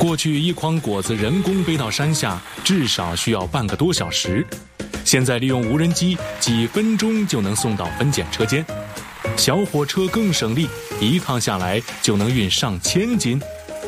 过去一筐果子人工背到山下至少需要半个多小时，现在利用无人机几分钟就能送到分拣车间。小火车更省力，一趟下来就能运上千斤。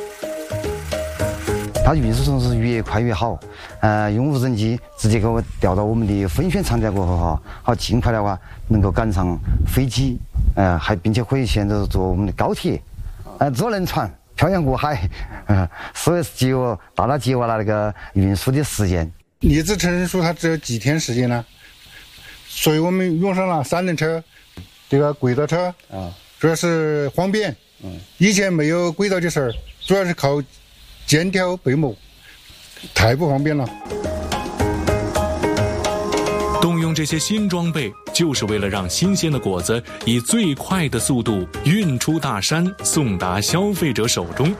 它运输程是越快越好，用无人机直接给我调到我们的分选场点过后哈，好尽快的话能够赶上飞机，并且可以选择坐我们的高铁，坐轮船漂洋过海，所以大大节约了那个运输的时间。 离子成熟它只有几天时间呢，所以我们用上了三轮车，这个轨道车主要是方便。以前没有轨道的时候，主要是靠肩挑背磨，太不方便了。 动用这些新装备，就是为了让新鲜的果子以最快的速度运出大山，送达消费者手中。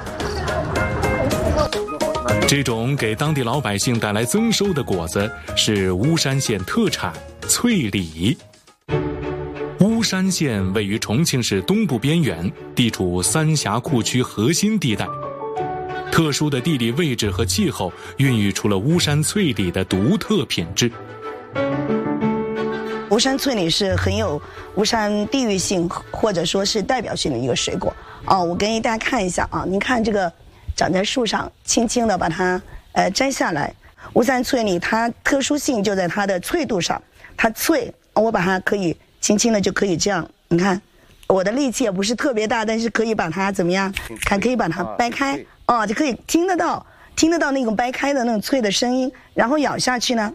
这种给当地老百姓带来增收的果子是巫山县特产脆李。巫山县位于重庆市东部边缘，地处三峡库区核心地带。特殊的地理位置和气候孕育出了巫山脆李的独特品质。 巫山脆李是很有巫山地域性或者说是代表性的一个水果我给大家看一下您看这个长在树上，轻轻的把它摘下来。巫山脆李它特殊性就在它的脆度上，它脆，我把它可以轻轻的就可以这样，你看我的力气也不是特别大，但是可以把它怎么样？可以把它掰开就可以听得到那种掰开的那种脆的声音，然后咬下去呢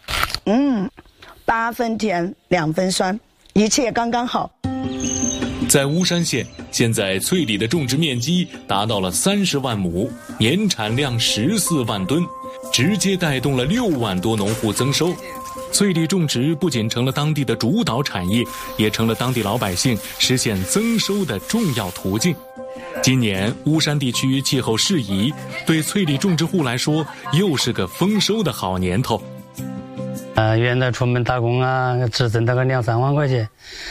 ，8分甜2分酸，一切刚刚好。 在巫山县，现在脆李的种植面积达到了30万亩，年产量14万吨，直接带动了6万多农户增收。脆李种植不仅成了当地的主导产业，也成了当地老百姓实现增收的重要途径。今年巫山地区气候适宜，对脆李种植户来说又是个丰收的好年头。 原来出门打工只挣到个2-3万块钱，